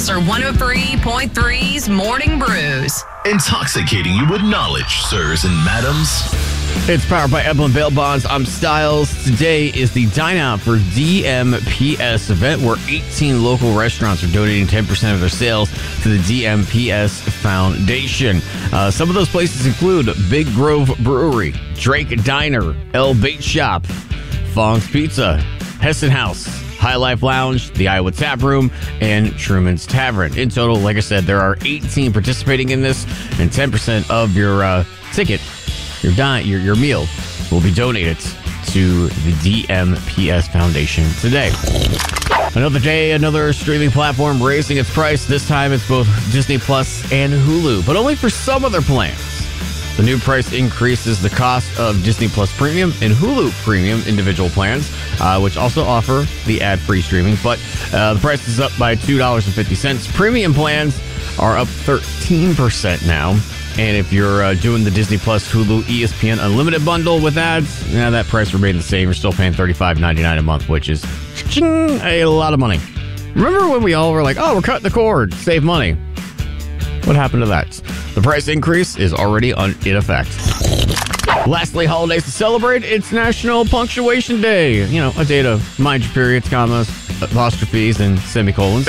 Laser 103.3's Morning Brews. Intoxicating you with knowledge, sirs and madams. It's powered by Eblin Bail Bonds. I'm Styles. Today is the Dine Out for DMPS event where 18 local restaurants are donating 10% of their sales to the DMPS Foundation. Some of those places include Big Grove Brewery, Drake Diner, El Bait Shop, Fong's Pizza, Hessen House, High Life Lounge, the Iowa Tap Room, and Truman's Tavern. In total, like I said, there are 18 participating in this, and 10% of your ticket, your meal, will be donated to the DMPS Foundation today. Another day, another streaming platform raising its price. This time it's both Disney Plus and Hulu, but only for some of their plans. The new price increases the cost of Disney Plus Premium and Hulu Premium individual plans, which also offer the ad-free streaming, but the price is up by $2.50. Premium plans are up 13% now. And if you're doing the Disney Plus Hulu ESPN Unlimited bundle with ads, that price remains the same. You're still paying $35.99 a month, which is a lot of money. Remember when we all were like, oh, we're cutting the cord, save money? What happened to that? The price increase is already in effect. Lastly, holidays to celebrate. It's National Punctuation Day. A day to mind your periods, commas, apostrophes, and semicolons.